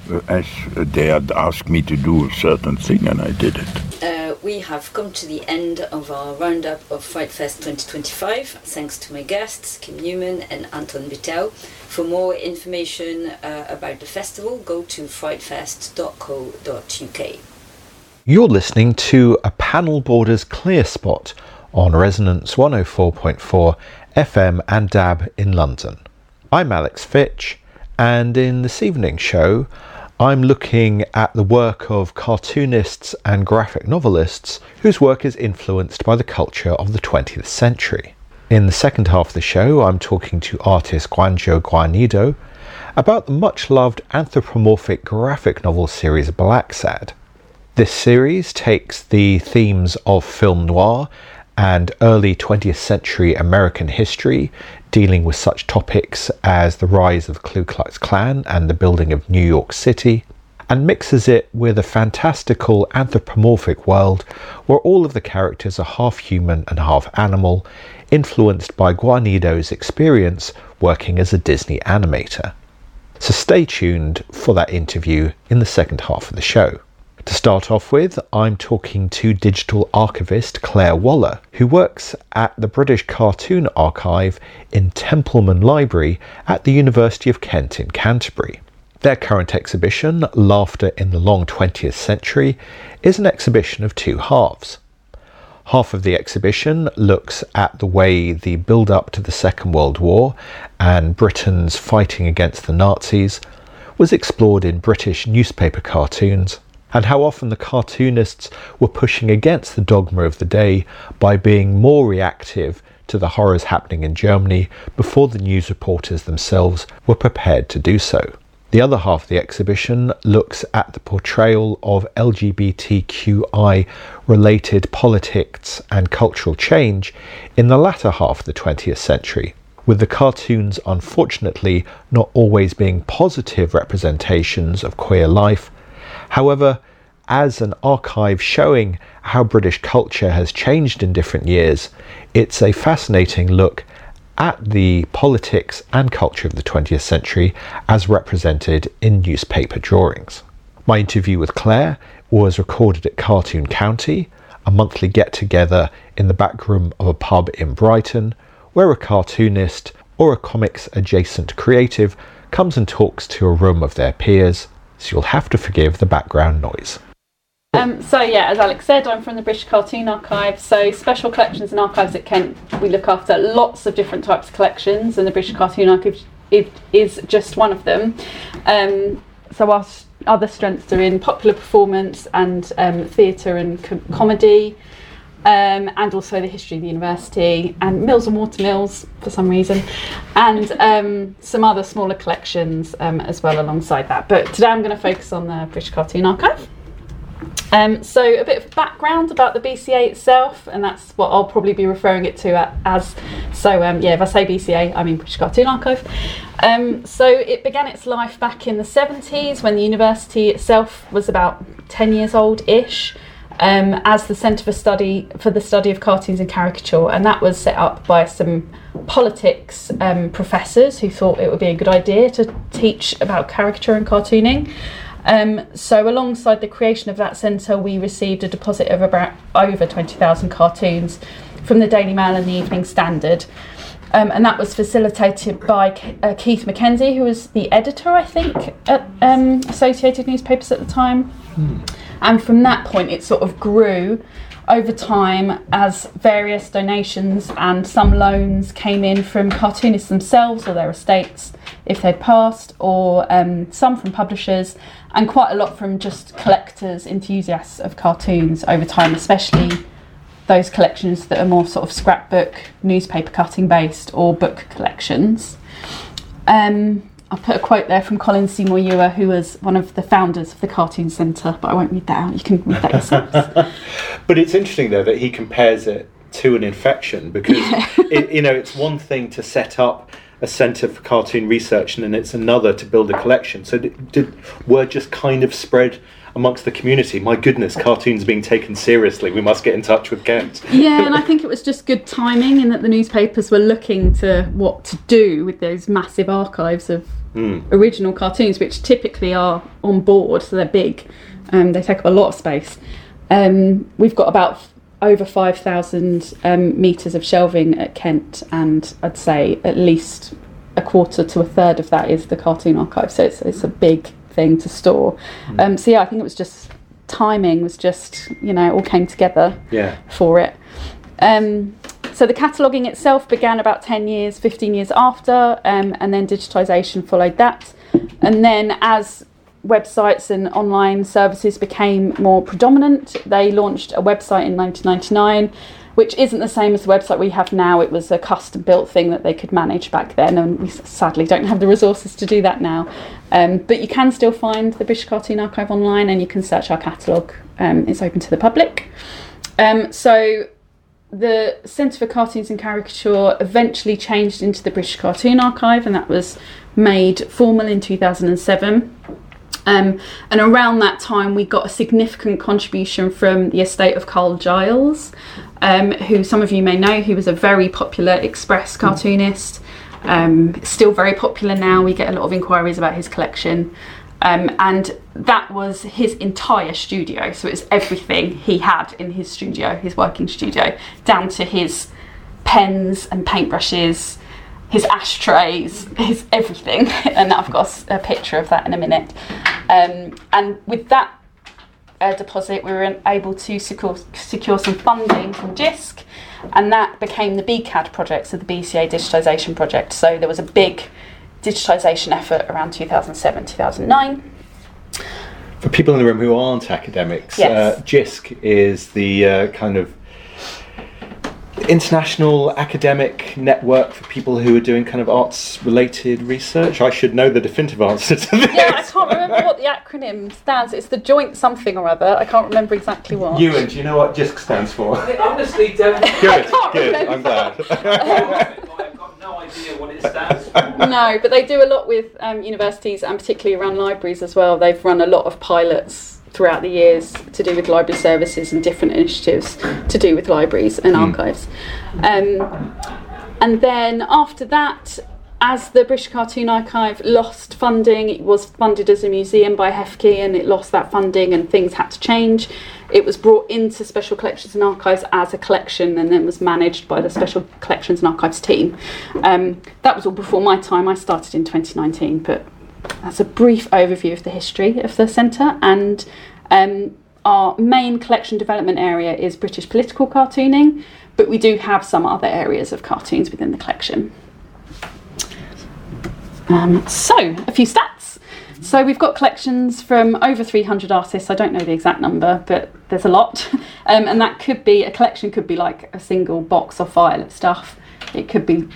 as they had asked me to do a certain thing, and I did it. We have come to the end of our roundup of Fright Fest 2025, thanks to my guests, Kim Newman and Anton Vittel. For more information about the festival, go to frightfest.co.uk. You're listening to a Panel Borders Clear Spot on Resonance 104.4 FM and DAB in London. I'm Alex Fitch, and in this evening's show, I'm looking at the work of cartoonists and graphic novelists whose work is influenced by the culture of the 20th century. In the second half of the show, I'm talking to artist Guanjo Guarnido about the much-loved anthropomorphic graphic novel series Blacksad. This series takes the themes of film noir and early 20th century American history, dealing with such topics as the rise of the Ku Klux Klan and the building of New York City, and mixes it with a fantastical anthropomorphic world where all of the characters are half human and half animal, influenced by Guarnido's experience working as a Disney animator. So stay tuned for that interview in the second half of the show. To start off with, I'm talking to digital archivist Claire Waller, who works at the British Cartoon Archive in Templeman Library at the University of Kent in Canterbury. Their current exhibition, Laughter in the Long 20th Century, is an exhibition of two halves. Half of the exhibition looks at the way the build-up to the Second World War and Britain's fighting against the Nazis was explored in British newspaper cartoons, and how often the cartoonists were pushing against the dogma of the day by being more reactive to the horrors happening in Germany before the news reporters themselves were prepared to do so. The other half of the exhibition looks at the portrayal of LGBTQI related politics and cultural change in the latter half of the 20th century, with the cartoons unfortunately not always being positive representations of queer life. However, as an archive showing how British culture has changed in different years, it's a fascinating look at the politics and culture of the 20th century as represented in newspaper drawings. My interview with Claire was recorded at Cartoon County, a monthly get-together in the back room of a pub in Brighton, where a cartoonist or a comics-adjacent creative comes and talks to a room of their peers, so you'll have to forgive the background noise. So yeah, as Alex said, I'm from the British Cartoon Archive. So Special Collections and Archives at Kent, we look after lots of different types of collections, and the British Cartoon Archive is just one of them. So our other strengths are in popular performance and theatre and comedy, and also the history of the university and Mills and Watermills for some reason, and some other smaller collections as well alongside that. But today I'm going to focus on the British Cartoon Archive. So a bit of background about the BCA itself, and that's what I'll probably be referring it to as. So if I say BCA, I mean British Cartoon Archive. So it began its life back in the 70s when the university itself was about 10 years old-ish, as the Centre for the Study of Cartoons and Caricature, and that was set up by some politics professors who thought it would be a good idea to teach about caricature and cartooning. So alongside the creation of that centre, we received a deposit of about over 20,000 cartoons from the Daily Mail and the Evening Standard. And that was facilitated by Keith Mackenzie, who was the editor, I think, at Associated Newspapers at the time. And from that point, it sort of grew over time as various donations and some loans came in from cartoonists themselves or their estates if they'd passed, or some from publishers, and quite a lot from just collectors, enthusiasts of cartoons over time, especially those collections that are more sort of scrapbook, newspaper cutting based, or book collections. I'll put a quote there from Colin Seymour Ewer, who was one of the founders of the Cartoon Centre, but I won't read that out, you can read that yourselves. But it's interesting though that he compares it to an infection, because it's one thing to set up a centre for cartoon research and then it's another to build a collection. So did word just kind of spread amongst the community? My goodness, cartoons being taken seriously, we must get in touch with Kent. Yeah, and I think it was just good timing in that the newspapers were looking to what to do with those massive archives of original cartoons, which typically are on board, so they're big. They take up a lot of space. We've got about over 5,000 metres of shelving at Kent, and I'd say at least a quarter to a third of that is the cartoon archive, so it's a big thing to store. So yeah, I think it was just timing was just, it all came together for it. So the cataloguing itself began about 15 years after, and then digitisation followed that. And then as websites and online services became more predominant, they launched a website in 1999, which isn't the same as the website we have now. It was a custom built thing that they could manage back then, and we sadly don't have the resources to do that now. But you can still find the British Cartoon Archive online, and you can search our catalogue. It's open to the public. So the Centre for Cartoons and Caricature eventually changed into the British Cartoon Archive, and that was made formal in 2007. And around that time we got a significant contribution from the estate of Carl Giles, who some of you may know. He was a very popular Express cartoonist, still very popular now. We get a lot of inquiries about his collection, and that was his entire studio, so it's everything he had in his studio, his working studio, down to his pens and paintbrushes, his ashtrays, his everything. And I've got a picture of that in a minute. And with that deposit, we were able to secure some funding from JISC, and that became the BCAD project, so the BCA digitisation project. So there was a big digitisation effort around 2007, 2009. For people in the room who aren't academics, Yes. JISC is the kind of international academic network for people who are doing kind of arts related research. I should know the definitive answer to this. Yeah, I can't remember what the acronym stands. It's the joint something or other. I can't remember exactly what. Ewan, do you know what JISC stands for? I honestly don't. Good, remember. I'm glad. I've got no idea what it stands for. No, but they do a lot with universities, and particularly around libraries as well. They've run a lot of pilots throughout the years to do with library services and different initiatives to do with libraries and archives. And then after that, as the British Cartoon Archive lost funding, it was funded as a museum by HEFCE, and it lost that funding and things had to change. It was brought into Special Collections and Archives as a collection, and then was managed by the Special Collections and Archives team. That was all before my time. I started in 2019, but that's a brief overview of the history of the centre. And our main collection development area is British political cartooning, but we do have some other areas of cartoons within the collection. So, a few stats. So we've got collections from over 300 artists. I don't know the exact number, but there's a lot. And that could be, a collection could be like a single box or file of stuff. It could be,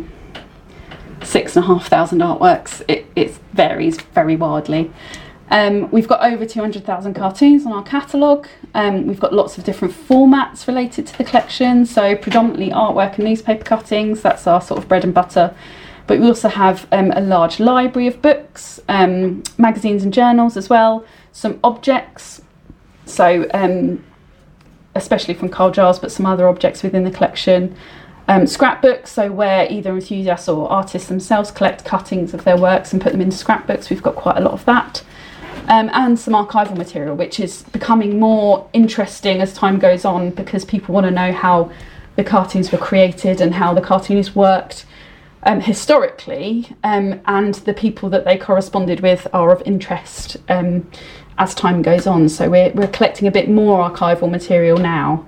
6,500 artworks. It varies very wildly. We've got over 200,000 cartoons on our catalogue. We've got lots of different formats related to the collection, so predominantly artwork and newspaper cuttings. That's our sort of bread and butter. But we also have a large library of books, magazines and journals as well, some objects, so especially from Carl Giles, but some other objects within the collection. Scrapbooks, so where either enthusiasts or artists themselves collect cuttings of their works and put them into scrapbooks. We've got quite a lot of that. And some archival material, which is becoming more interesting as time goes on, because people want to know how the cartoons were created and how the cartoonists worked historically, and the people that they corresponded with are of interest as time goes on. So we're collecting a bit more archival material now.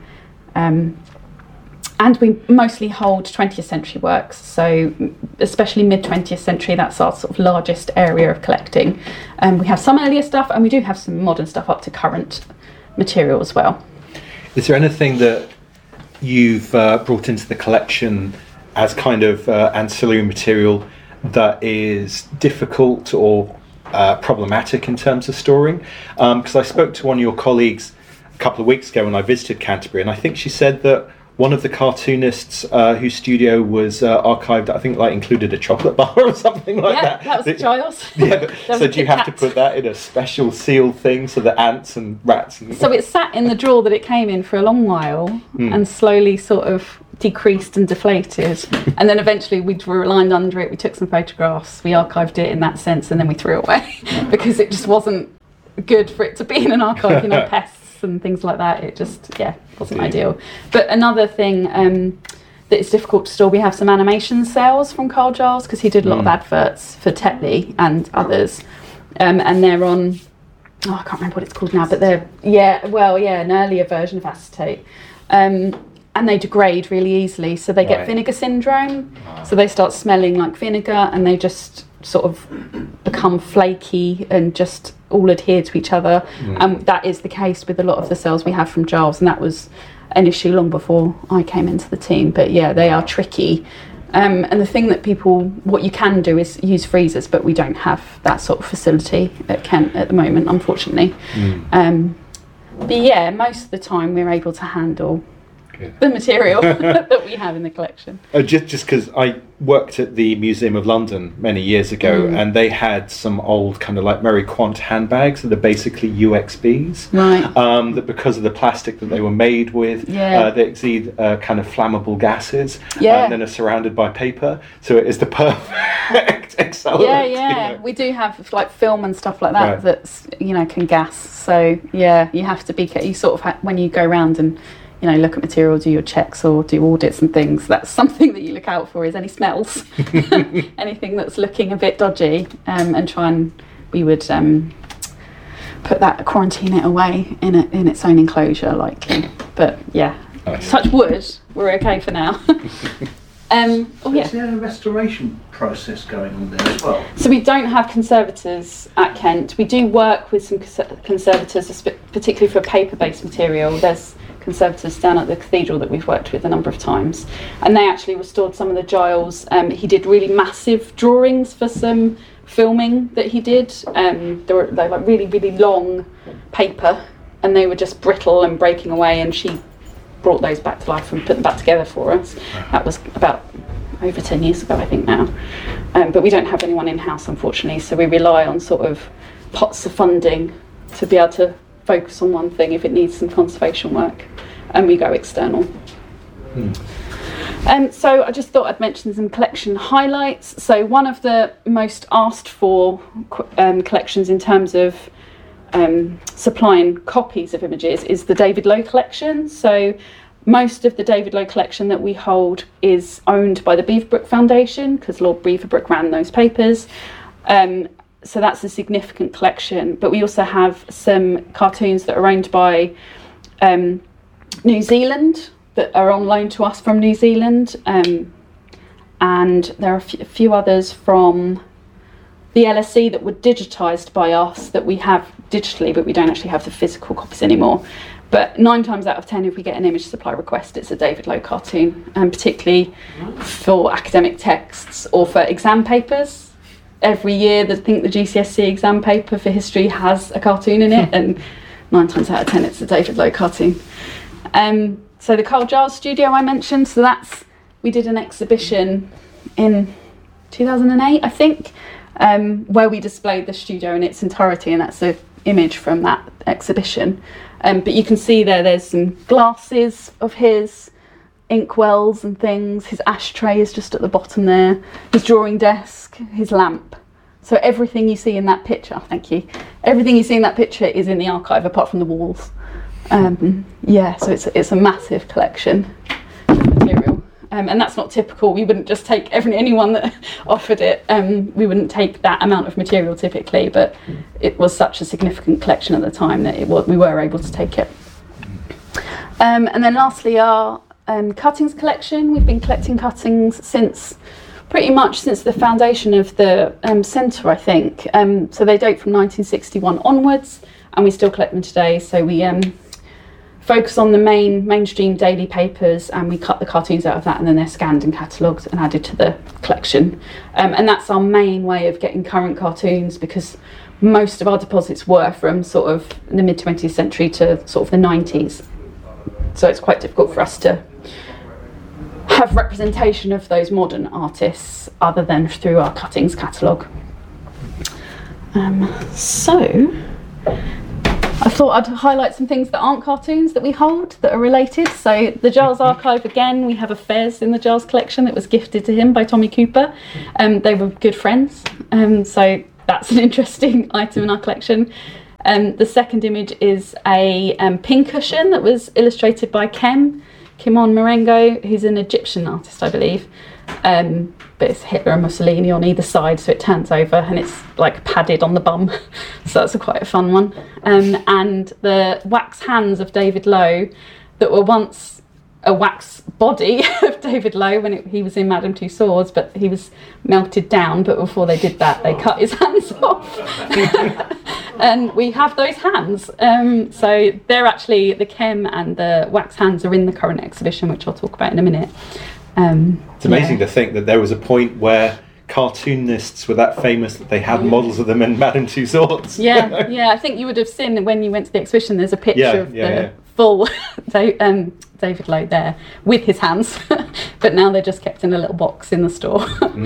And we mostly hold 20th century works, so especially mid-20th century, that's our sort of largest area of collecting. We have some earlier stuff, and we do have some modern stuff up to current material as well. Is there anything that you've brought into the collection as kind of ancillary material that is difficult or problematic in terms of storing? Because I spoke to one of your colleagues a couple of weeks ago when I visited Canterbury, and I think she said that one of the cartoonists whose studio was archived, I think, included a chocolate bar or something like that. Yeah, that was Giles. Yeah, so do you have to put that in a special sealed thing so that ants and rats... So it sat in the drawer that it came in for a long while and slowly sort of decreased and deflated. And then eventually we drew a line under it, we took some photographs, we archived it in that sense, and then we threw it away because it just wasn't good for it to be in an archive, pests and things like that. It just, wasn't ideal. But another thing that is difficult to store, we have some animation sales from Carl Giles, because he did a lot of adverts for Tetley and others. And they're on, I can't remember what it's called now, but they're, an earlier version of acetate. And they degrade really easily, so they get vinegar syndrome. So they start smelling like vinegar, and they just sort of become flaky and just all adhere to each other. And that is the case with a lot of the cells we have from Giles, and that was an issue long before I came into the team. But they are tricky. And the thing that what you can do is use freezers, but we don't have that sort of facility at Kent at the moment, unfortunately. But most of the time we're able to handle the material that we have in the collection. Just because I worked at the Museum of London many years ago, and they had some old kind of like Mary Quant handbags that are basically UXBs, right? That because of the plastic that they were made with, they exude kind of flammable gases, and then are surrounded by paper. So it is the perfect accelerant. We do have like film and stuff like that that's can gas. So you have to be you sort of when you go around and look at material, do your checks or do audits and things. That's something that you look out for, is any smells, anything that's looking a bit dodgy, and we would quarantine it away in its own enclosure, likely. But touch wood, we're okay for now. Is there a restoration process going on there as well? So we don't have conservators at Kent. We do work with some conservators, particularly for paper-based material. There's conservators down at the cathedral that we've worked with a number of times, and they actually restored some of the Giles. He did really massive drawings for some filming that he did. They're like really, really long paper, and they were just brittle and breaking away, and she brought those back to life and put them back together for us. That was about over 10 years ago, I think now. But we don't have anyone in-house, unfortunately, so we rely on sort of pots of funding to be able to focus on one thing if it needs some conservation work, and we go external. So I just thought I'd mention some collection highlights. So one of the most asked for collections in terms of supplying copies of images is the David Lowe collection. So most of the David Lowe collection that we hold is owned by the Beaverbrook Foundation, because Lord Beaverbrook ran those papers. So that's a significant collection. But we also have some cartoons that are owned by New Zealand that are on loan to us from New Zealand. And there are a few others from the LSE that were digitised by us that we have digitally, but we don't actually have the physical copies anymore. But 9 times out of 10, if we get an image supply request, it's a David Lowe cartoon, and particularly for academic texts or for exam papers. Every year, I think the GCSE exam paper for history has a cartoon in it, and 9 times out of 10, it's a David Lowe cartoon. So the Carl Giles studio I mentioned, we did an exhibition in 2008, I think, where we displayed the studio in its entirety, and that's an image from that exhibition. But you can see there's some glasses of his, inkwells and things. His ashtray is just at the bottom there. His drawing desk, his lamp. So everything you see in that picture, everything you see in that picture is in the archive apart from the walls. So it's a massive collection of material. And that's not typical. We wouldn't just take anyone that offered it. We wouldn't take that amount of material typically, but it was such a significant collection at the time that we were able to take it. And then lastly, our cuttings collection. We've been collecting cuttings pretty much since the foundation of the centre, I think. So they date from 1961 onwards, and we still collect them today. So we focus on the mainstream daily papers, and we cut the cartoons out of that, and then they're scanned and catalogued and added to the collection. And that's our main way of getting current cartoons, because most of our deposits were from sort of the mid-20th century to sort of the 90s. So it's quite difficult for us to have representation of those modern artists other than through our cuttings catalogue. So I thought I'd highlight some things that aren't cartoons that we hold that are related. So the Giles Archive, again, we have a Fez in the Giles collection that was gifted to him by Tommy Cooper. They were good friends, so that's an interesting item in our collection. The second image is a pincushion that was illustrated by Kimon Marengo, who's an Egyptian artist, I believe. But it's Hitler and Mussolini on either side, so it turns over and it's like padded on the bum. So that's quite a fun one. And the wax hands of David Lowe that were once a wax body of David Lowe when he was in Madame Tussauds, but he was melted down. But before they did that, they cut his hands off. And we have those hands. So they're actually, the Kem and the wax hands are in the current exhibition, which I'll talk about in a minute. It's amazing to think that there was a point where cartoonists were that famous that they had models of them in Madame Tussauds. Yeah, I think you would have seen when you went to the exhibition, there's a picture of the full David Lowe there with his hands, but now they're just kept in a little box in the store.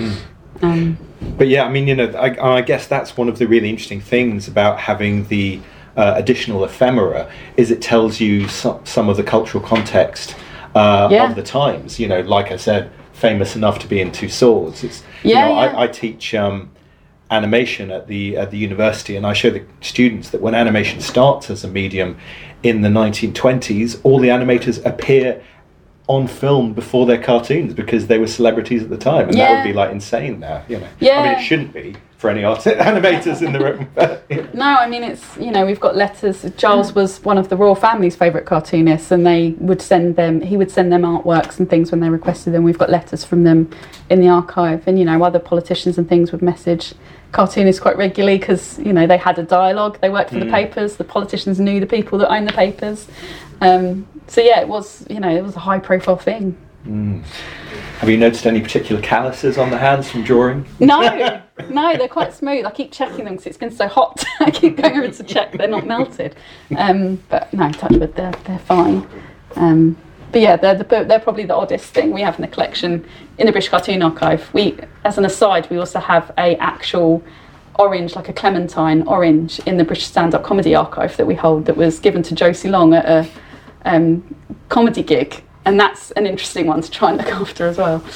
But yeah, I mean, I guess that's one of the really interesting things about having the additional ephemera, is it tells you some of the cultural context of the times. Like I said, famous enough to be in Tussauds. It's I teach animation at the university, and I show the students that when animation starts as a medium in the 1920s, all the animators appear on film before their cartoons because they were celebrities at the time, and that would be like insane now. I mean, it shouldn't be for any animators in the room. No, I mean, it's, we've got letters. Giles was one of the royal family's favourite cartoonists, and he would send them artworks and things when they requested them. We've got letters from them in the archive, and other politicians and things would message cartoonists quite regularly because they had a dialogue. They worked for the papers. The politicians knew the people that owned the papers. So yeah, it was a high profile thing. Have you noticed any particular calluses on the hands from drawing? No, they're quite smooth. I keep checking them because it's been so hot. I keep going over to check they're not melted. But no, touch wood, they're fine. But yeah, they're probably the oddest thing we have in the collection in the British Cartoon Archive. We, as an aside, we also have a actual orange, like a clementine orange, in the British Stand-Up Comedy Archive that we hold, that was given to Josie Long at a comedy gig, and that's an interesting one to try and look after as well.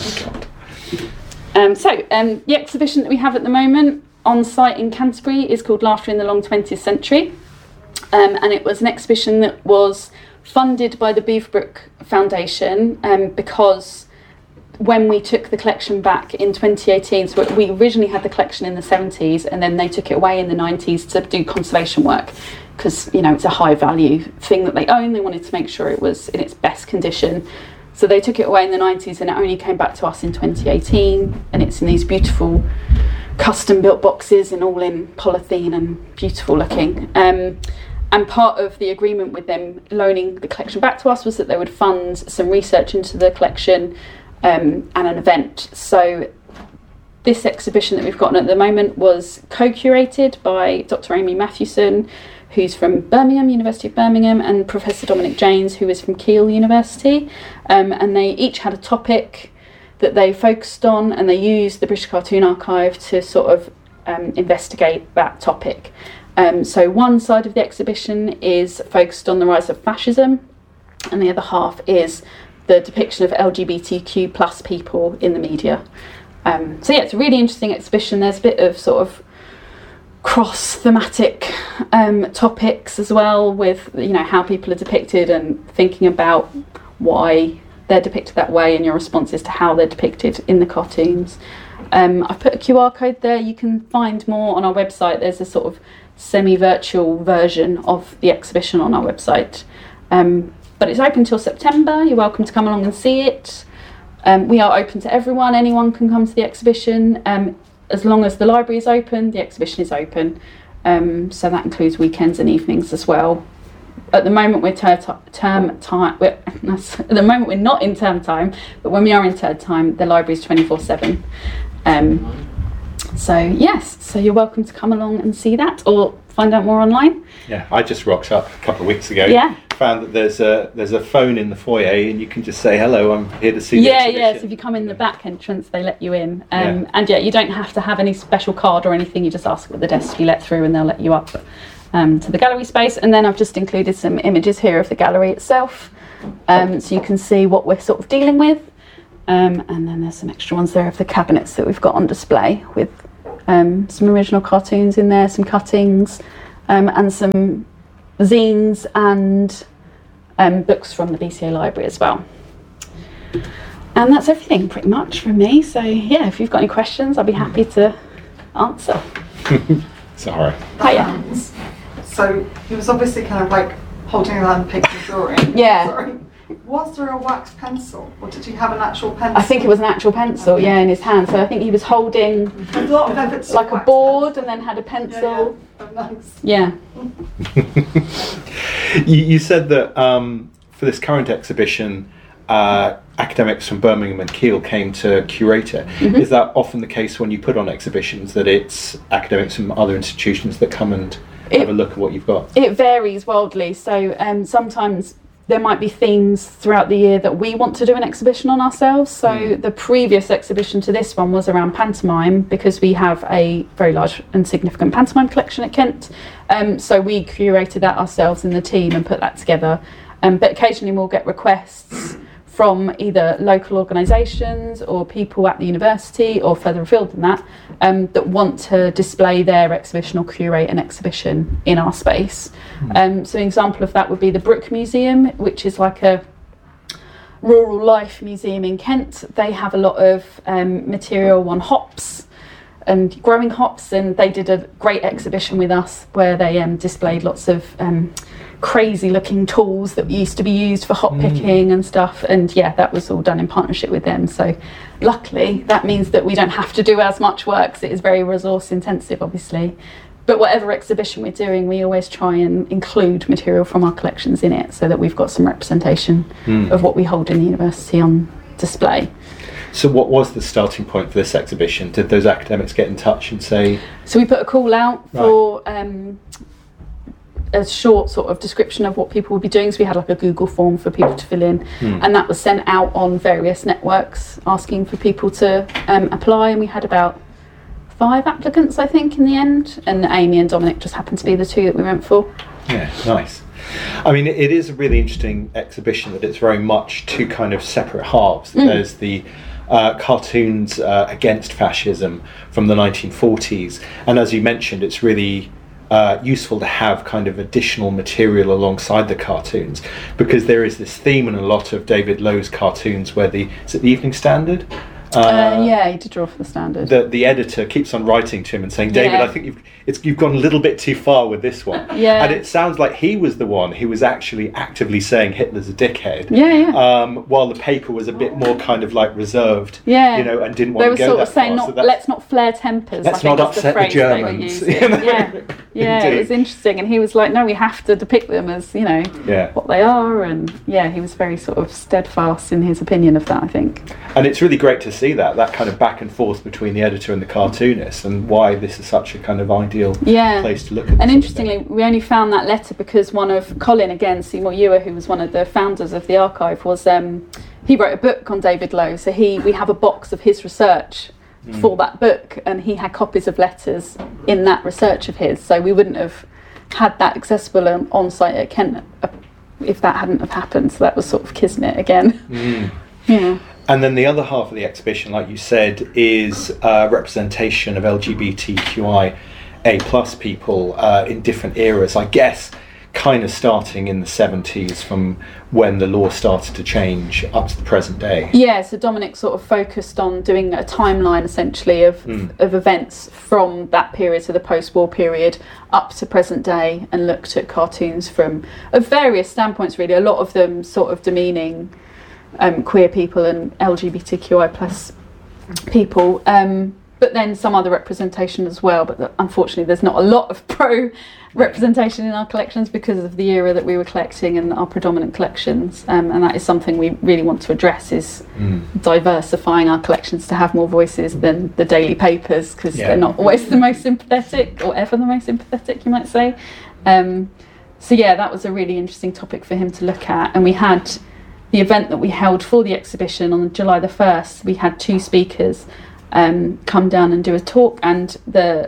The exhibition that we have at the moment on site in Canterbury is called Laughter in the Long 20th Century, and it was an exhibition that was funded by the Beaverbrook Foundation because when we took the collection back in 2018, so we originally had the collection in the 70s and then they took it away in the 90s to do conservation work because it's a high value thing that they own. They wanted to make sure it was in its best condition, so they took it away in the 90s and it only came back to us in 2018, and it's in these beautiful custom built boxes and all in polythene and beautiful looking. And part of the agreement with them loaning the collection back to us was that they would fund some research into the collection and an event. So this exhibition that we've got at the moment was co-curated by Dr. Amy Mathewson, who's from University of Birmingham, and Professor Dominic Janes, who is from Keele University. And they each had a topic that they focused on, and they used the British Cartoon Archive to sort of investigate that topic. So one side of the exhibition is focused on the rise of fascism, and the other half is the depiction of LGBTQ plus people in the media. So yeah, it's a really interesting exhibition. There's a bit of sort of cross-thematic topics as well, with how people are depicted and thinking about why they're depicted that way and your responses to how they're depicted in the cartoons. I've put a QR code there. You can find more on our website. There's a sort of semi-virtual version of the exhibition on our website. But it's open till September. You're welcome to come along and see it. We are open to everyone. Anyone can come to the exhibition. As long as the library is open, the exhibition is open. So that includes weekends and evenings as well. At the moment we're term time. At the moment we're not in term time, but when we are in term time, the library is 24/7. So yes, so you're welcome to come along and see that, or find out more online. Yeah, I just rocked up a couple of weeks ago. Yeah. Found that there's a phone in the foyer, and you can just say hello. I'm here to see the exhibition. Yeah. So if you come in the back entrance, they let you in. And you don't have to have any special card or anything. You just ask at the desk to be let through, and they'll let you up. to the gallery space. And then I've just included some images here of the gallery itself, so you can see what we're sort of dealing with. And then there's some extra ones there of the cabinets that we've got on display with some original cartoons in there, some cuttings, and some zines and books from the BCA library as well. And that's everything pretty much from me. So yeah, if you've got any questions, I'll be happy to answer. Sorry. Hiya. So he was obviously kind of like holding a hand picture drawing. Yeah. Sorry. Was there a wax pencil, or did he have an actual pencil? I think it was an actual pencil, yeah, in his hand. So I think he was holding A lot of evidence like of a wax board pencil. and then had a pencil. Yeah, oh, nice. Yeah. You said that for this current exhibition, academics from Birmingham and Keele came to curate it. Mm-hmm. Is that often the case when you put on exhibitions, that it's academics from other institutions that come and have a look at what you've got? It varies wildly. So sometimes there might be themes throughout the year that we want to do an exhibition on ourselves. So the previous exhibition to this one was around pantomime, because we have a very large and significant pantomime collection at Kent. So we curated that ourselves in the team and put that together. But occasionally we'll get requests from either local organisations or people at the university or further afield than that, that want to display their exhibition or curate an exhibition in our space. So an example of that would be the Brook Museum, which is like a rural life museum in Kent. They have a lot of material on hops and growing hops, and they did a great exhibition with us where they displayed lots of crazy looking tools that used to be used for hop picking and stuff, and yeah, that was all done in partnership with them. So luckily that means that we don't have to do as much work, because it is very resource intensive obviously. But whatever exhibition we're doing, we always try and include material from our collections in it, so that we've got some representation of what we hold in the university on display. So what was the starting point for this exhibition? Did those academics get in touch and say... So we put a call out for a short sort of description of what people would be doing. So we had like a Google form for people to fill in, and that was sent out on various networks asking for people to apply, and we had about 5 applicants I think in the end, and Amy and Dominic just happened to be the 2 that we went for. Yeah, nice. I mean, it is a really interesting exhibition, that it's very much 2 kind of separate halves. There's the cartoons against fascism from the 1940s, and as you mentioned, it's really useful to have kind of additional material alongside the cartoons, because there is this theme in a lot of David Lowe's cartoons where is it the Evening Standard? Yeah, he did draw for the Standard. The editor keeps on writing to him and saying, David, Yeah. I think you've gone a little bit too far with this one. Yeah. And it sounds like he was the one who was actually actively saying Hitler's a dickhead. Yeah. While the paper was a bit more kind of like reserved, Yeah. you know, and didn't want They to were go sort that of saying, far. let's not flare tempers. Let's I think not is upset the phrase they were Germans, using. you know? Yeah, Indeed. it was interesting, and he was like, no, we have to depict them as, you know, Yeah. what they are, and yeah, he was very sort of steadfast in his opinion of that, I think. And it's really great to see that kind of back and forth between the editor and the cartoonist, and why this is such a kind of ideal place to look at this. And interestingly, we only found that letter because one of Colin, again, Seymour Ewer, who was one of the founders of the archive, was he wrote a book on David Lowe, so we have a box of his research for that book, and he had copies of letters in that research of his, so we wouldn't have had that accessible on site at Kent if that hadn't have happened. So that was sort of kismet again. Yeah. And then the other half of the exhibition, like you said, is representation of LGBTQIA+ people in different eras, I guess, kind of starting in the 70s from when the law started to change up to the present day. Yeah, so Dominic sort of focused on doing a timeline essentially of events from that period, so the post-war period, up to present day, and looked at cartoons from various standpoints really, a lot of them sort of demeaning queer people and LGBTQI+ people, but then some other representation as well, but unfortunately there's not a lot of pro representation in our collections because of the era that we were collecting and our predominant collections, and that is something we really want to address, is diversifying our collections to have more voices than the daily papers, because they're not always the most sympathetic, or ever the most sympathetic, you might say. So yeah, that was a really interesting topic for him to look at, and we had the event that we held for the exhibition on July the 1st, we had 2 speakers come down and do a talk, and the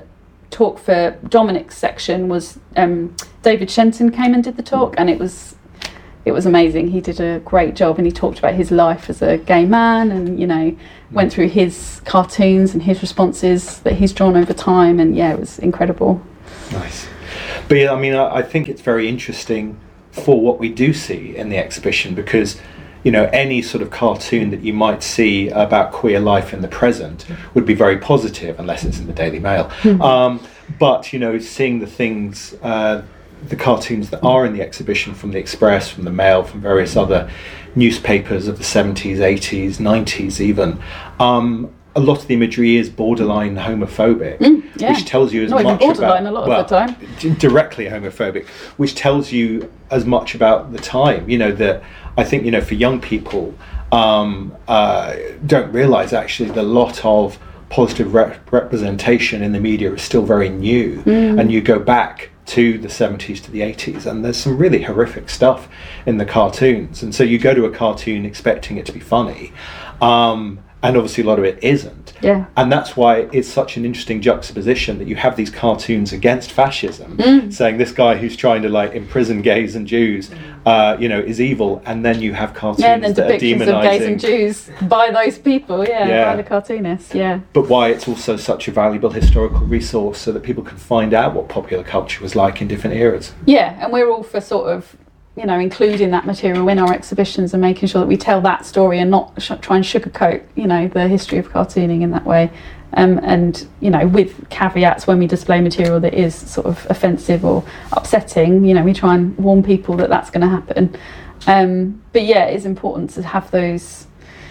talk for Dominic's section was David Shenton came and did the talk, and it was amazing. He did a great job, and he talked about his life as a gay man, and went through his cartoons and his responses that he's drawn over time, and it was incredible. Nice. But yeah, I mean, I think it's very interesting for what we do see in the exhibition, because any sort of cartoon that you might see about queer life in the present would be very positive, unless it's in the Daily Mail. But seeing the things, the cartoons that are in the exhibition from the Express, from the Mail, from various other newspapers of the 70s, 80s, 90s even, a lot of the imagery is borderline homophobic, which tells you as much borderline about, a lot of the time. Directly homophobic, which tells you as much about the time. That I think for young people don't realise actually that a lot of positive representation in the media is still very new, and you go back to the 70s to the 80s, and there's some really horrific stuff in the cartoons, and so you go to a cartoon expecting it to be funny, and obviously a lot of it isn't. And that's why it's such an interesting juxtaposition that you have these cartoons against fascism, saying this guy who's trying to imprison gays and Jews is evil, and then you have cartoons that are demonising of gays and Jews by those people, by the cartoonists. But why it's also such a valuable historical resource, so that people can find out what popular culture was like in different eras. And we're all for sort of including that material in our exhibitions and making sure that we tell that story and not try and sugarcoat the history of cartooning in that way, and with caveats when we display material that is sort of offensive or upsetting. We try and warn people that that's going to happen, but it's important to have those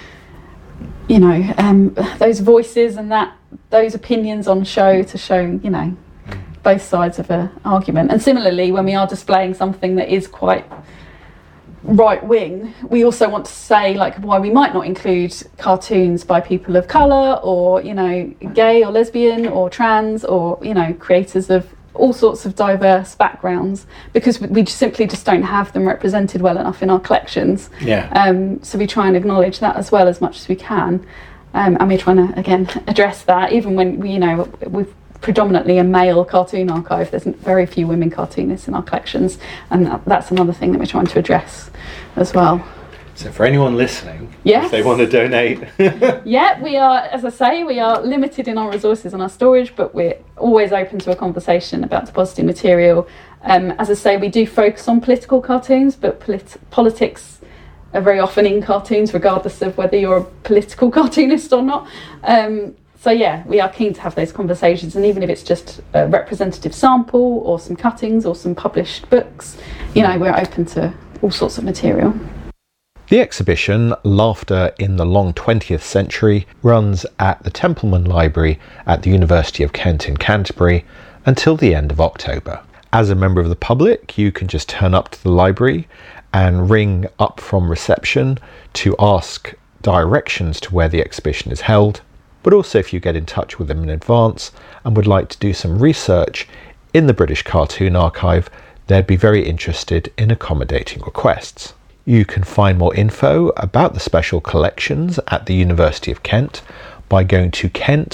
those voices and those opinions on show, to show both sides of an argument. And similarly, when we are displaying something that is quite right wing, we also want to say why we might not include cartoons by people of colour, or gay or lesbian or trans, or creators of all sorts of diverse backgrounds, because we simply just don't have them represented well enough in our collections. So we try and acknowledge that as well as much as we can, and we're trying to again address that, even when we've predominantly a male cartoon archive. There's very few women cartoonists in our collections, and that's another thing that we're trying to address as well. So for anyone listening, if they want to donate, we are, as I say, we are limited in our resources and our storage, but we're always open to a conversation about depositing material. As I say, we do focus on political cartoons, but politics are very often in cartoons, regardless of whether you're a political cartoonist or not. So we are keen to have those conversations, and even if it's just a representative sample or some cuttings or some published books, we're open to all sorts of material. The exhibition, Laughter in the Long 20th Century, runs at the Templeman Library at the University of Kent in Canterbury until the end of October. As a member of the public, you can just turn up to the library and ring up from reception to ask directions to where the exhibition is held. But also, if you get in touch with them in advance and would like to do some research in the British Cartoon Archive, they'd be very interested in accommodating requests. You can find more info about the special collections at the University of Kent by going to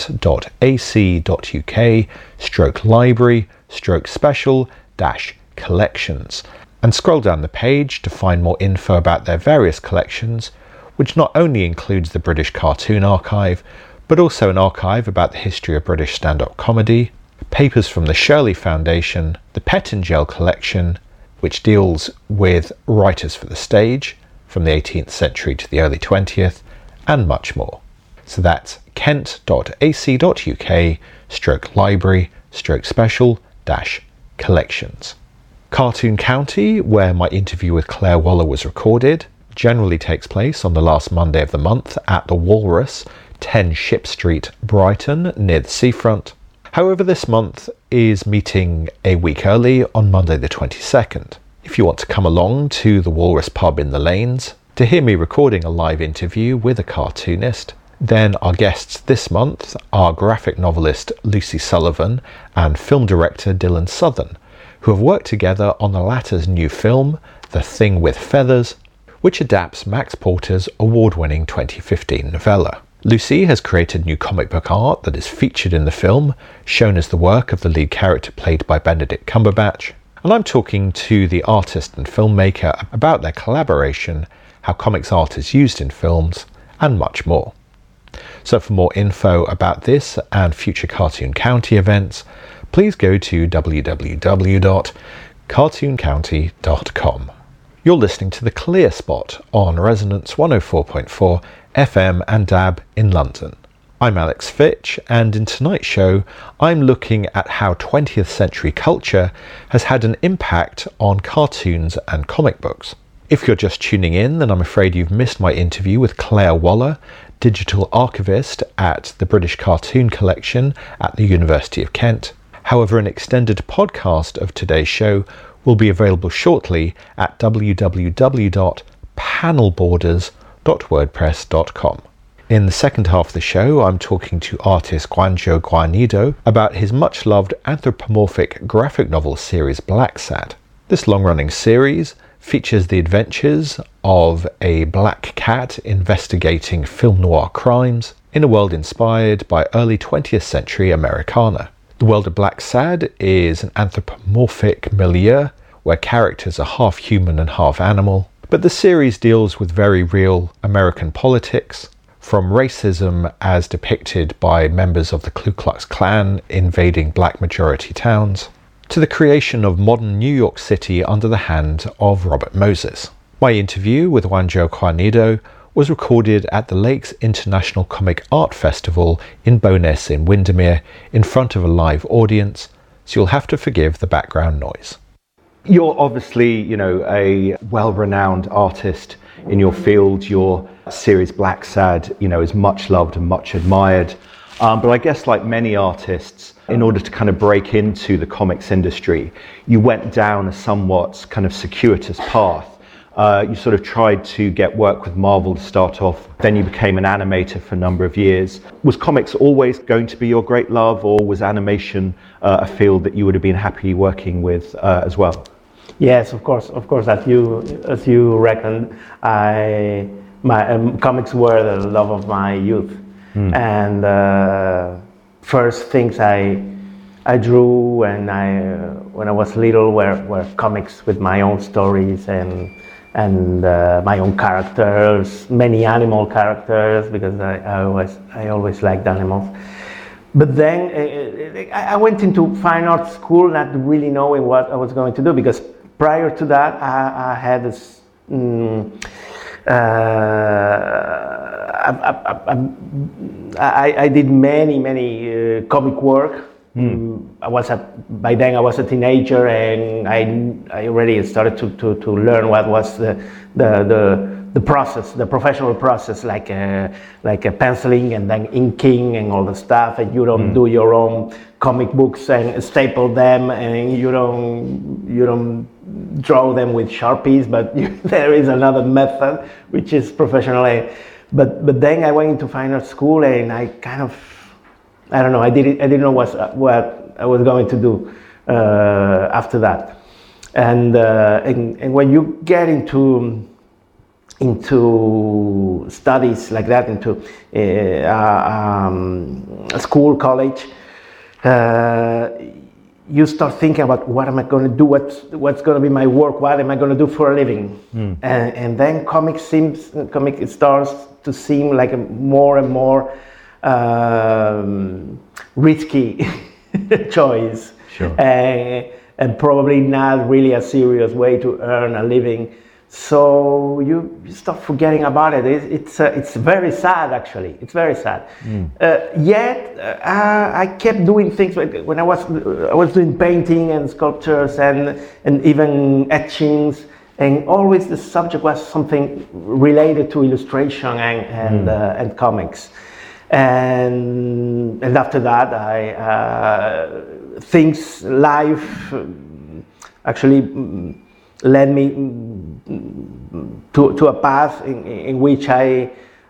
kent.ac.uk/library/special-collections, and scroll down the page to find more info about their various collections, which not only includes the British Cartoon Archive, but also an archive about the history of British stand-up comedy, papers from the Shirley Foundation, the Pettingell collection, which deals with writers for the stage from the 18th century to the early 20th, and much more. So that's kent.ac.uk/library/special-collections. Cartoon County, where my interview with Claire Waller was recorded, generally takes place on the last Monday of the month at the Walrus, 10 Ship Street, Brighton, near the seafront. However, this month is meeting a week early on Monday the 22nd. If you want to come along to the Walrus pub in the Lanes to hear me recording a live interview with a cartoonist, then our guests this month are graphic novelist Lucy Sullivan and film director Dylan Southern, who have worked together on the latter's new film, The Thing with Feathers, which adapts Max Porter's award-winning 2015 novella. Lucy has created new comic book art that is featured in the film, shown as the work of the lead character played by Benedict Cumberbatch. And I'm talking to the artist and filmmaker about their collaboration, how comics art is used in films, and much more. So for more info about this and future Cartoon County events, please go to www.cartooncounty.com. You're listening to The Clear Spot on Resonance 104.4 FM and DAB in London. I'm Alex Fitch, and in tonight's show I'm looking at how 20th century culture has had an impact on cartoons and comic books. If you're just tuning in, then I'm afraid you've missed my interview with Claire Waller, digital archivist at the British Cartoon Collection at the University of Kent. However, an extended podcast of today's show will be available shortly at www.panelborders.wordpress.com. In the second half of the show, I'm talking to artist Juanjo Guarnido about his much-loved anthropomorphic graphic novel series Blacksad. This long-running series features the adventures of a black cat investigating film noir crimes in a world inspired by early 20th century Americana. The world of Blacksad is an anthropomorphic milieu where characters are half human and half animal, but the series deals with very real American politics, from racism as depicted by members of the Ku Klux Klan invading black majority towns, to the creation of modern New York City under the hand of Robert Moses. My interview with Juanjo Guarnido was recorded at the Lakes International Comic Art Festival in Bowness in Windermere in front of a live audience, so you'll have to forgive the background noise. You're obviously, a well-renowned artist in your field. Your series Blacksad, is much loved and much admired. But I guess like many artists, in order to kind of break into the comics industry, you went down a somewhat kind of circuitous path. You sort of tried to get work with Marvel to start off, then you became an animator for a number of years. Was comics always going to be your great love, or was animation a field that you would have been happy working with as well? Yes, of course. As you reckoned, my comics were the love of my youth, and first things I drew when I was little were comics with my own stories and my own characters, many animal characters, because I always liked animals. But then I went into fine art school not really knowing what I was going to do, because prior to that I had this I did many comic work. By then I was a teenager, and I already started to learn what was the process, the professional process, like penciling and then inking and all the stuff. And you don't do your own comic books and staple them, and you don't draw them with Sharpies, but there is another method which is professional. But then I went into fine art school, and I kind of, I don't know, I didn't know what I was going to do after that. And when you get into studies like that, into school, college, you start thinking about what am I going to do, what's going to be my work, what am I going to do for a living, and then comic starts to seem like a more and more risky choice, sure. And probably not really a serious way to earn a living. So you start forgetting about it. It's very sad, actually. It's very sad. Yet I kept doing things. When I was doing painting and sculptures and even etchings, and always the subject was something related to illustration and comics. And after that, life actually led me to a path in which I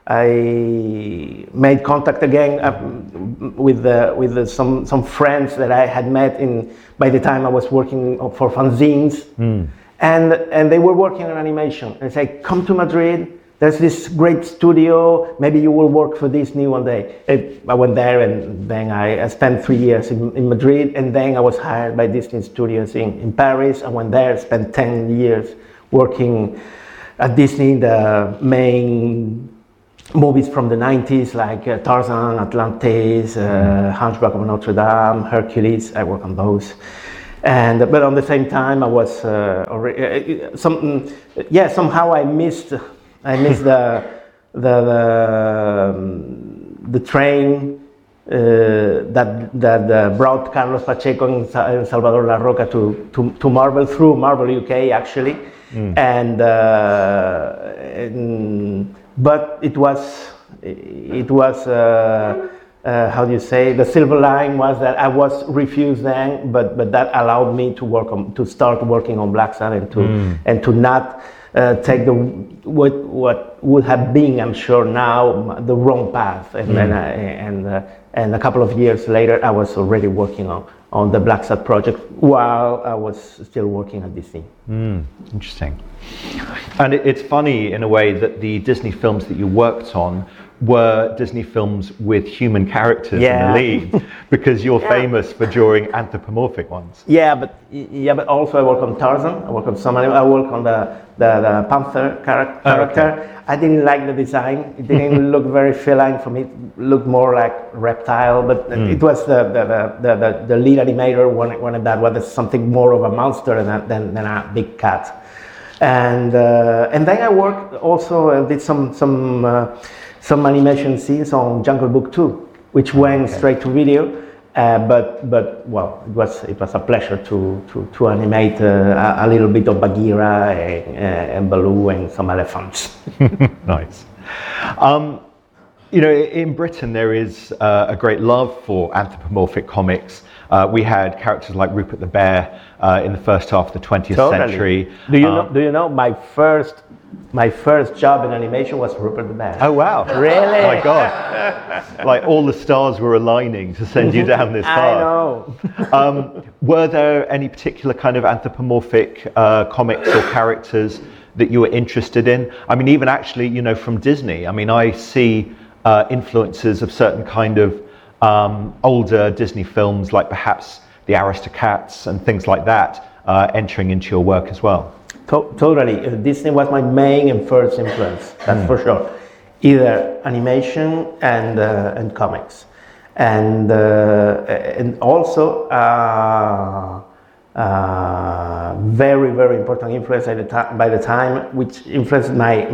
made contact again with some friends that I had met by the time I was working for fanzines, and they were working on animation. And say, come to Madrid, there's this great studio, maybe you will work for Disney one day. I went there, and then I spent 3 years in Madrid, and then I was hired by Disney Studios in Paris. I went there, spent 10 years working at Disney, the main movies from the 90s, like Tarzan, Atlantis, Hunchback of Notre Dame, Hercules. I worked on those. But on the same time, I was somehow I missed the train that brought Carlos Pacheco and Salvador La Roca to Marvel, through Marvel UK actually, but it was how do you say, the silver line was that I was refused then, but that allowed me to start working on Black Sad and to not take what would have been, I'm sure now, the wrong path. And a couple of years later, I was already working on the Black Sad project while I was still working at Disney. Interesting. And it's funny in a way that the Disney films that you worked on were Disney films with human characters in the lead, because you're famous for drawing anthropomorphic ones. But also I work on Tarzan. I work on some. I work on the panther character. I didn't like the design. It didn't look very feline for me. It looked more like reptile. But it was the lead animator wanted that. Wanted something more of a monster than a big cat. And then I worked also, did some animation scenes on Jungle Book 2, which went straight to video. But well, it was a pleasure to animate a little bit of Bagheera and Baloo and some elephants. Nice. In Britain there is a great love for anthropomorphic comics. We had characters like Rupert the Bear in the first half of the 20th century. Do you know my first job in animation was Rupert the Bear? Oh wow! Really? Oh my God! Like all the stars were aligning to send you down this path. I know. Were there any particular kind of anthropomorphic comics or characters that you were interested in? I mean, even actually, from Disney. I mean, I see influences of certain kind of older Disney films, like perhaps the Aristocats and things like that, entering into your work as well. Totally. Disney was my main and first influence, that's for sure. Either animation and comics. And also very, very important influence by the time, which influenced my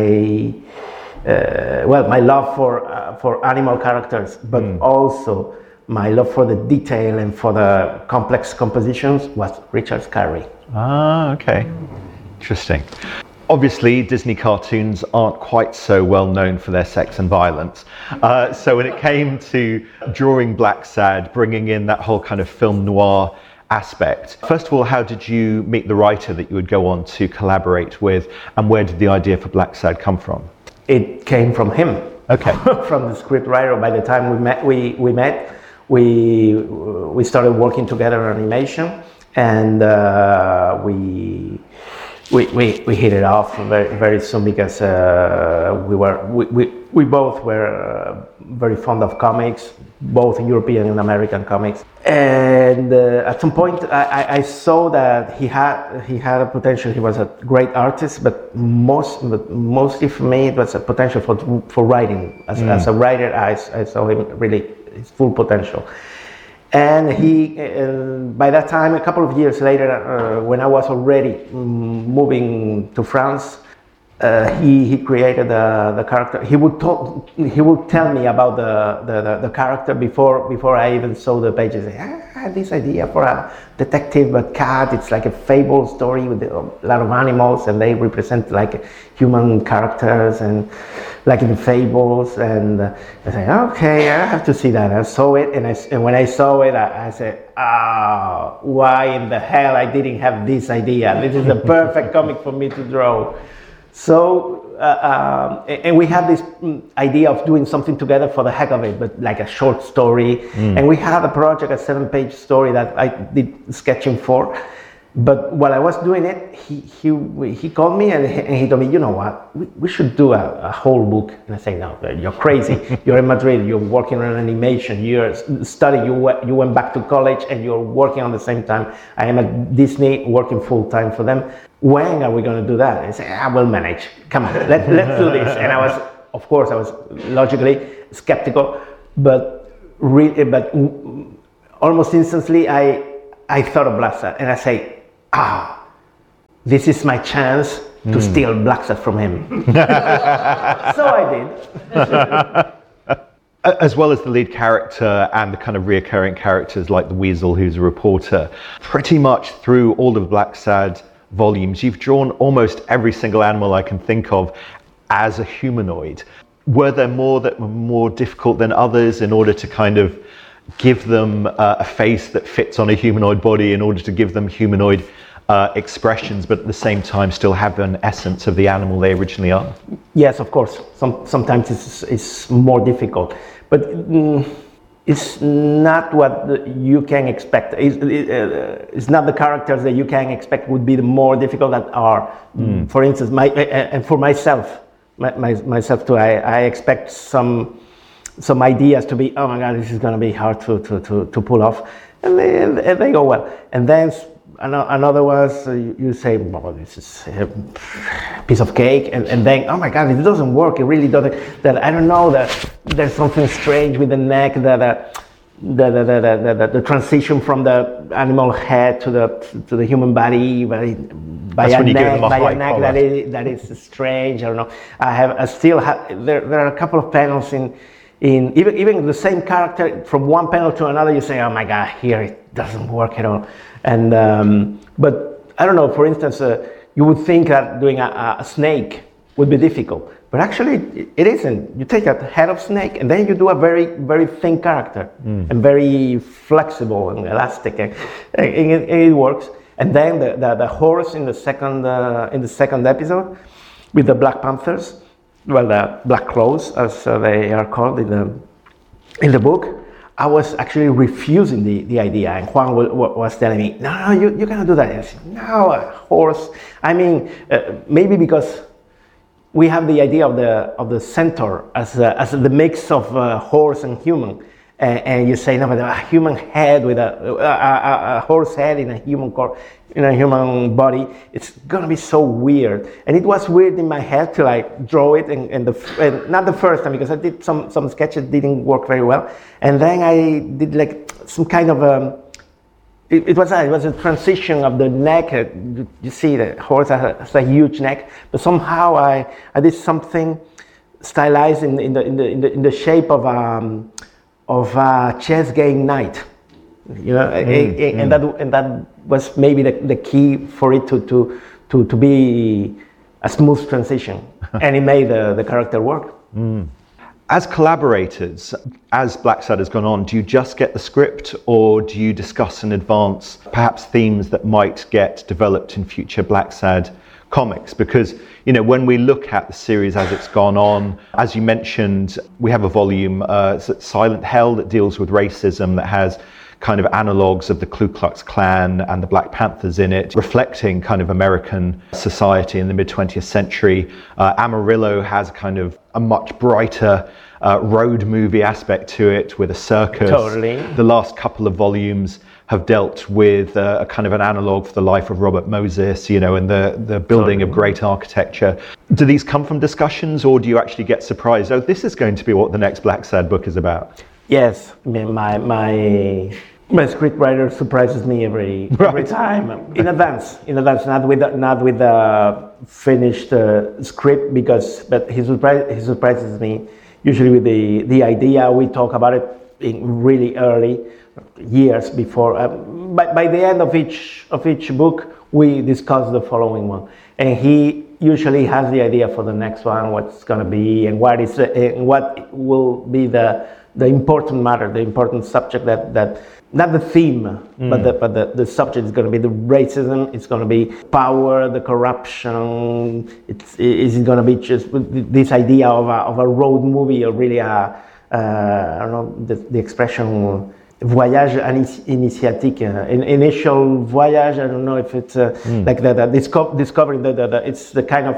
love for animal characters, but also my love for the detail and for the complex compositions, was Richard Scarry. Ah, okay. Interesting. Obviously, Disney cartoons aren't quite so well known for their sex and violence. So when it came to drawing Black Sad, bringing in that whole kind of film noir aspect, first of all, how did you meet the writer that you would go on to collaborate with, and where did the idea for Black Sad come from? It came from him. Okay. From the script writer. By the time we started working together on animation, and we hit it off very, very soon, because we both were very fond of comics, both European and American comics. And at some point, I saw that he had a potential. He was a great artist, but mostly for me, it was a potential for writing. As a writer, I saw him really his full potential. And he, by that time, a couple of years later, when I was already moving to France, he created the character. He would tell me about the character before I even saw the pages. I had this idea for a detective but cat. It's like a fable story with a lot of animals, and they represent like human characters and like in fables. And I said, okay, I have to see that. I saw it, and when I saw it, I said, why in the hell I didn't have this idea? This is the perfect comic for me to draw. So, and we had this idea of doing something together for the heck of it, but like a short story. And we had a project, a 7-page story that I did sketching for. But while I was doing it, he called me and he told me, you know what, we should do a whole book. And I say, no, you're crazy. You're in Madrid, you're working on animation, you're studying, you went back to college and you're working on the same time. I am at Disney working full time for them. When are we going to do that? And I say, I will manage. Come on, let's do this. And I was logically skeptical, but almost instantly I thought of Blacksad and I say, this is my chance to steal Blacksad from him. So I did. As well as the lead character and the kind of reoccurring characters like the Weasel, who's a reporter, pretty much through all of Blacksad volumes, you've drawn almost every single animal I can think of as a humanoid. Were there more that were more difficult than others in order to kind of give them a face that fits on a humanoid body, in order to give them humanoid expressions, but at the same time still have an essence of the animal they originally are? Yes, of course. Sometimes it's more difficult, but it's not what you can expect. It's not the characters that you can expect would be the more difficult that are. For instance, and for myself too, I expect some ideas to be, oh my God, this is going to be hard to pull off, and they go well. And then another was you say, well, this is a piece of cake, and then, oh my God, it doesn't work. It really doesn't. That I don't know, that there's something strange with the neck, that the transition from the animal head to the human body by a neck that is strange. I don't know. I still have. There are a couple of panels in even the same character, from one panel to another, you say, oh my God, here it doesn't work at all. And but I don't know, for instance, you would think that doing a snake would be difficult, but actually it isn't. You take a head of snake and then you do a very, very thin character and very flexible and elastic, and it works. And then the horse in the second episode with the Black Panthers, well, the Black Crows, as they are called in the book, I was actually refusing the idea, and Juan was telling me, no, you're gonna do that. And I said, no, a horse. I mean, maybe because we have the idea of the centaur as the mix of horse and human, and you say, no, but a human head with a horse head in a human human body, it's gonna be so weird. And it was weird in my head to like draw it, and not the first time, because I did some sketches didn't work very well, and then I did like some kind of it was a transition of the neck. You see, the horse has a huge neck, but somehow I did something stylized in the shape of a chess game knight, you know, and that was maybe the key for it to be a smooth transition, and it made the character work. As collaborators, as Blacksad has gone on, do you just get the script, or do you discuss in advance perhaps themes that might get developed in future Blacksad comics? Because, you know, when we look at the series as it's gone on, as you mentioned, we have a volume, Silent Hell, that deals with racism, that has kind of analogues of the Ku Klux Klan and the Black Panthers in it, reflecting kind of American society in the mid-20th century. Amarillo has kind of a much brighter road movie aspect to it, with a circus. Totally. The last couple of volumes have dealt with a kind of an analogue for the life of Robert Moses, you know, and the building of great architecture. Do these come from discussions, or do you actually get surprised, oh, this is going to be what the next Blacksad book is about? Yes, I mean, my scriptwriter surprises me every time in advance, not with the finished script, but he surprises me usually with the idea. We talk about it in really early years before. By the end of each book, we discuss the following one, and he usually has the idea for the next one, what's going to be, and what will be the important matter, the important subject that not the theme, but the subject is going to be the racism. It's going to be power, the corruption. Is it going to be just this idea of a road movie, or really I don't know the expression, voyage initiatique, initial voyage. I don't know if it's like discovering it's the kind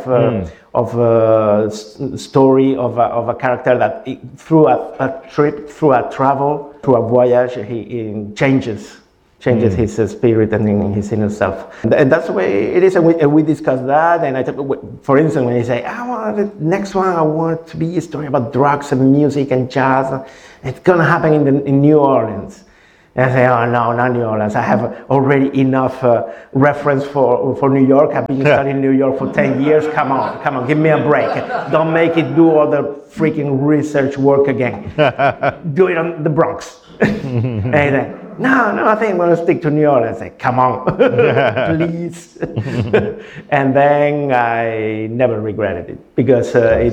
of story of a character that through a trip, through a travel, through a voyage, he changes his spirit and his inner self. And that's the way it is. And we discussed that. And for instance, when you say, the next one I want to be a story about drugs and music and jazz, it's going to happen in New Orleans. And I say, oh no, not New Orleans. I have already enough reference for New York. I've been studying New York for 10 years. Come on, give me a break. Don't make it do all the freaking research work again. Do it on the Bronx. And then, no, I think I'm going to stick to New Orleans. I say, come on, please. And then I never regretted it because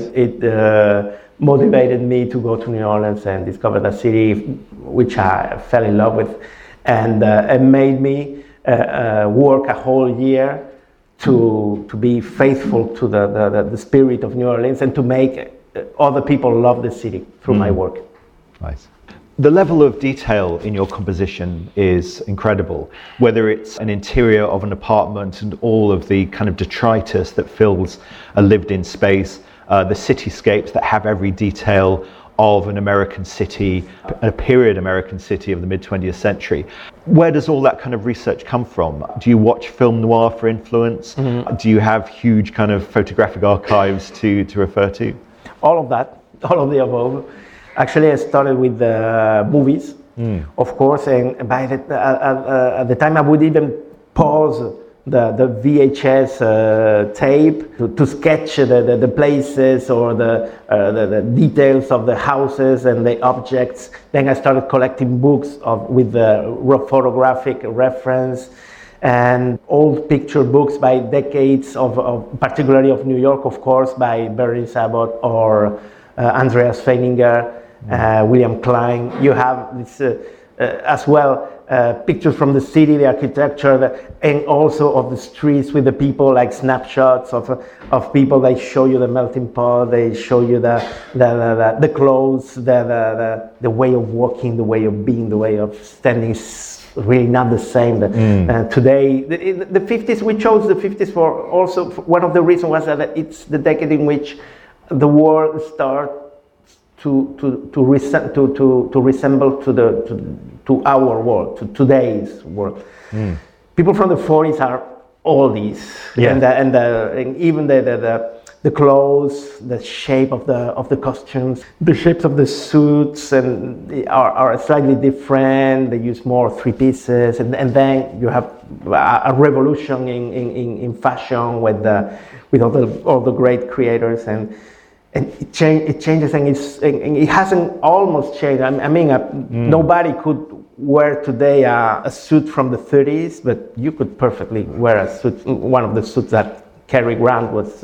it motivated me to go to New Orleans and discover the city, which I fell in love with, and it made me work a whole year to be faithful to the spirit of New Orleans and to make other people love the city through my work. Nice. The level of detail in your composition is incredible, whether it's an interior of an apartment and all of the kind of detritus that fills a lived-in space, the cityscapes that have every detail of an American city, a period American city of the mid-20th century. Where does all that kind of research come from? Do you watch film noir for influence? Mm-hmm. Do you have huge kind of photographic archives to refer to? All of that, all of the above. Actually, I started with movies, of course, and by at the time I would even pause the VHS tape to sketch the places or the details of the houses and the objects. Then I started collecting books with the photographic reference and old picture books by decades particularly of New York, of course, by Bernice Abbott or Andreas Feininger. William Klein. You have this as well pictures from the city, the architecture, and also of the streets with the people, like snapshots of people. They show you the melting pot. They show you the clothes, the way of walking, the way of being, the way of standing. Really not the same. Today, the 50s. We chose the 50s for also one of the reasons was that it's the decade in which the world starts to resemble to our world, to today's world. People from the 40s are oldies, and even the clothes, the shape of the costumes, the shapes of the suits, and are slightly different. They use more three pieces, and then you have a revolution in fashion with all the great creators and it changes, and it hasn't almost changed. I mean, nobody could wear today a suit from the 30s, but you could perfectly wear a suit, one of the suits that Cary Grant was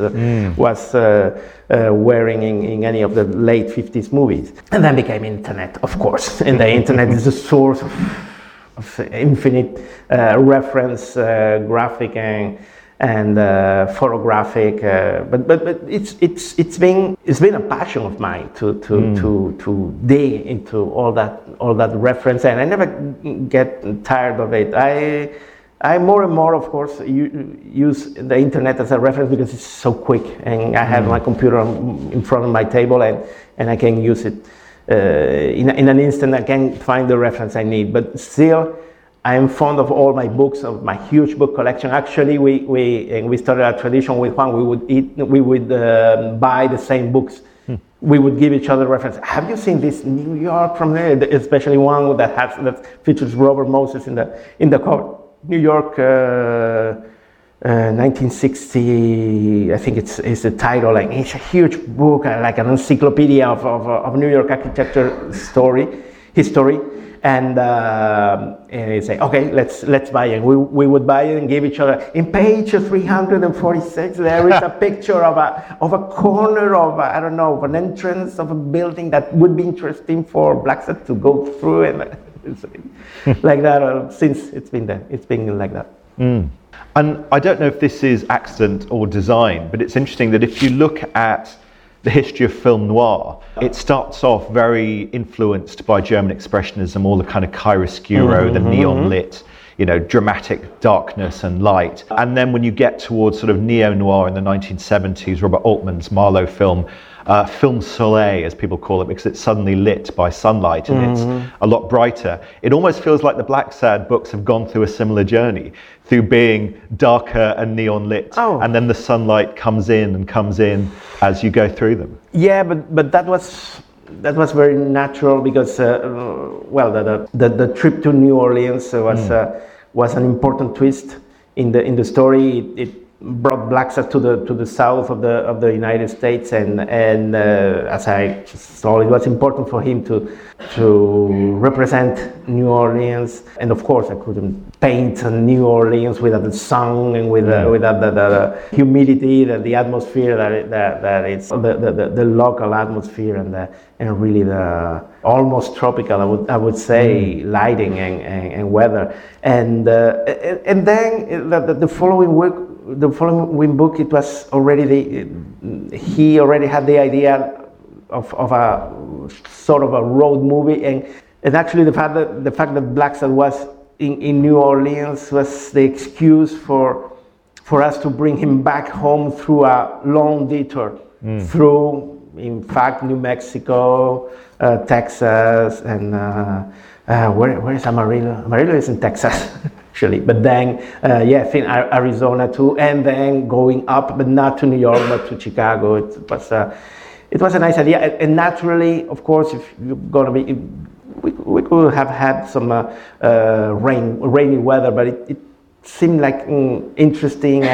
wearing in any of the late 50s movies. And then became internet, of course. And the internet is a source of infinite reference, graphic and photographic, but it's been a passion of mine to dig into all that reference, and I never get tired of it. I more and more, of course, use the internet as a reference because it's so quick, and I have my computer in front of my table, and I can use it in an instant. I can find the reference I need, but still, I am fond of all my books, of my huge book collection. Actually, we started a tradition with Juan. We would buy the same books. We would give each other reference. Have you seen this New York from there? Especially one that features Robert Moses in the cover. New York, 1960. I think it's the title. Like, it's a huge book, like an encyclopedia of New York architecture history. And they say, okay, let's buy it. We would buy it and give each other. In page 346, there is a picture of a corner of an entrance of a building that would be interesting for Blacksad to go through, and like that. Since it's been there, it's been like that. And I don't know if this is accident or design, but it's interesting that if you look at the history of film noir. It starts off very influenced by German Expressionism, all the kind of chiaroscuro, the neon lit, dramatic darkness and light. And then when you get towards sort of neo-noir in the 1970s, Robert Altman's Marlowe film, film soleil, as people call it, because it's suddenly lit by sunlight and it's a lot brighter. It almost feels like the Blacksad books have gone through a similar journey, through being darker and neon lit, and then the sunlight comes in as you go through them. Yeah, but that was very natural because the trip to New Orleans was an important twist in the story. It brought Blacksad to the south of the United States, and as I saw, it was important for him to represent New Orleans. And of course, I couldn't paint New Orleans without the sun and without the humidity, the atmosphere that it's the local atmosphere and really the almost tropical, I would say, lighting and weather. And then the following week. The following book, it was already he already had the idea of a sort of a road movie, and actually the fact that Blacksad was in New Orleans was the excuse for us to bring him back home through a long detour through, in fact, New Mexico, Texas, and where is Amarillo? Amarillo is in Texas. Actually, but then Arizona too, and then going up, but not to New York, but to Chicago. It was a nice idea, and naturally, of course, if you're gonna be, we could have had some rainy weather, but it seemed like interesting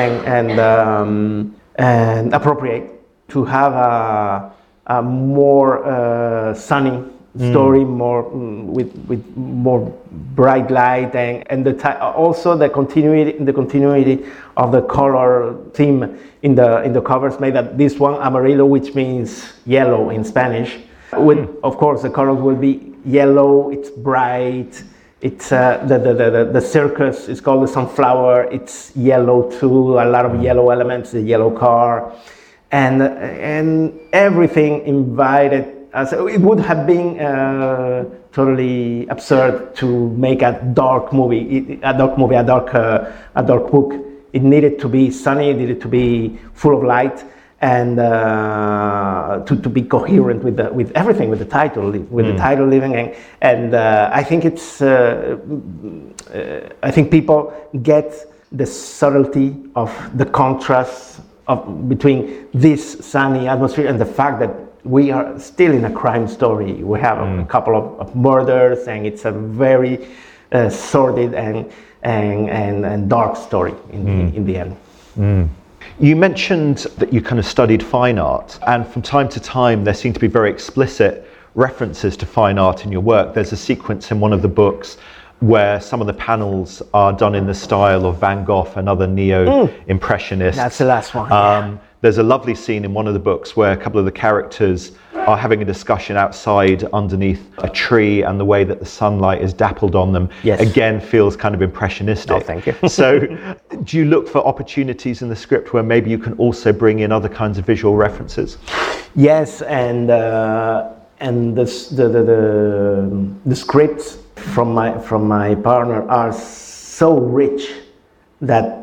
and appropriate to have a more sunny story, more with more bright light, and also the continuity of the color theme in the covers made that this one Amarillo, which means yellow in Spanish, with of course the colors will be yellow. It's bright. It's the circus is called the Sunflower. It's yellow too. A lot of yellow elements. The yellow car, and everything invited. So it would have been totally absurd to make a dark movie, a dark book. It needed to be sunny, it needed to be full of light, and to be coherent with everything, with the title, the title living. And I think it's I think people get the subtlety of the contrast between this sunny atmosphere and the fact that we are still in a crime story. We have a couple of murders, and it's a very sordid and dark story in the end. You mentioned that you kind of studied fine art, and from time to time there seem to be very explicit references to fine art in your work. There's a sequence in one of the books where some of the panels are done in the style of Van Gogh and other neo-impressionists. That's the last one. There's a lovely scene in one of the books where a couple of the characters are having a discussion outside underneath a tree, and the way that the sunlight is dappled on them again feels kind of impressionistic. Oh, thank you. So do you look for opportunities in the script where maybe you can also bring in other kinds of visual references? Yes, and the scripts from my partner are so rich that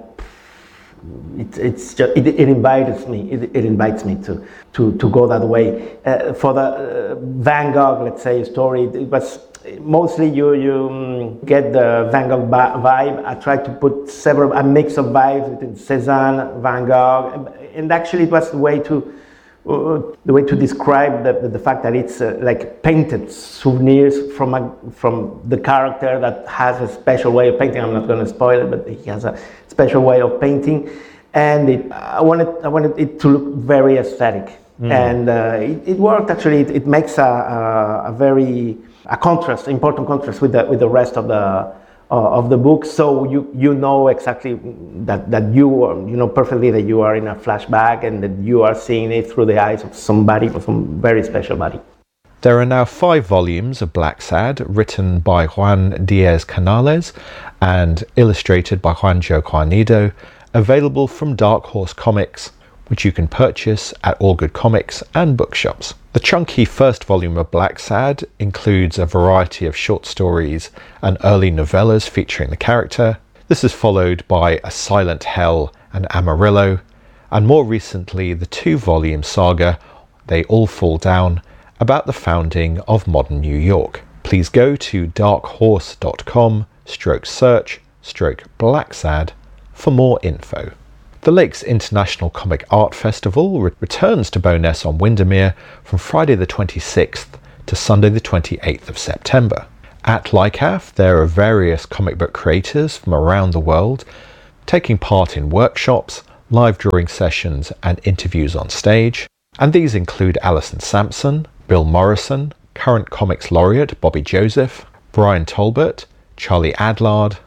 it invites me to go that way. For the Van Gogh, let's say, story, it was mostly you get the Van Gogh vibe. I tried to put a mix of vibes between Cézanne, Van Gogh, and actually it was the way to describe the fact that it's like painted souvenirs from the character that has a special way of painting. I'm not going to spoil it, but he has a special way of painting, and I wanted it to look very aesthetic, and it worked. Actually, it makes a important contrast with the rest of the book. So you know exactly that you know perfectly that you are in a flashback, and that you are seeing it through the eyes of somebody, of some very special body. There are now 5 volumes of Blacksad, written by Juan Diaz Canales and illustrated by Juanjo Guarnido, available from Dark Horse Comics, which you can purchase at all good comics and bookshops. The chunky first volume of Blacksad includes a variety of short stories and early novellas featuring the character. This is followed by A Silent Hell and Amarillo, and more recently the 2-volume saga They All Fall Down, about the founding of modern New York. Please go to darkhorse.com/search/Blacksad for more info. The Lakes International Comic Art Festival returns to Bowness on Windermere from Friday the 26th to Sunday the 28th of September. At LICAF, there are various comic book creators from around the world taking part in workshops, live drawing sessions and interviews on stage, and these include Alison Sampson, Bill Morrison, current comics laureate Bobby Joseph, Brian Tolbert, Charlie Adlard,